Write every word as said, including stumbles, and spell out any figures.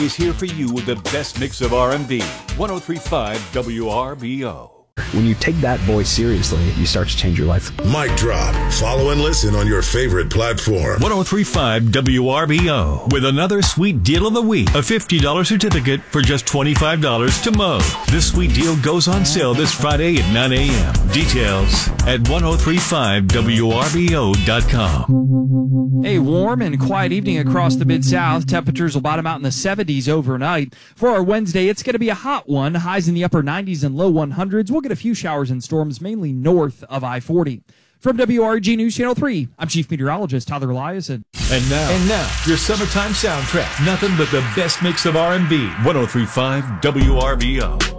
is here for you with the best mix of R and B. one oh three point five W R B O. When you take that voice seriously, you start to change your life. Mic drop. Follow and listen on your favorite platform. one oh three point five W R B O with another sweet deal of the week. A fifty dollars certificate for just twenty-five dollars to Moe. This sweet deal goes on sale this Friday at nine a.m. Details at ten thirty-five W R B O dot com. A warm and quiet evening across the Mid-South. Temperatures will bottom out in the seventies overnight. For our Wednesday, it's going to be a hot one. Highs in the upper nineties and low hundreds. We'll get a few showers and storms, mainly north of I forty. From W R G News Channel three, I'm Chief Meteorologist Tyler Eliason. And now, and now, your summertime soundtrack. Nothing but the best mix of R and B. ten thirty-five W R B O.